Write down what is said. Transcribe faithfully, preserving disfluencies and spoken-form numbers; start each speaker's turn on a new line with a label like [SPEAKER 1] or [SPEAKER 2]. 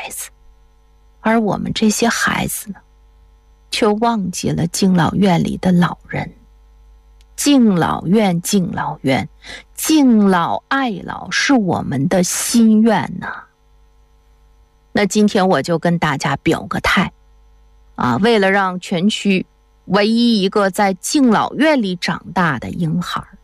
[SPEAKER 1] 孩子，而我们这些孩子呢，却忘记了敬老院里的老人。敬老院，敬老院，敬老爱老是我们的心愿呐、啊。那今天我就跟大家表个态啊，为了让全区唯一一个在敬老院里长大的婴孩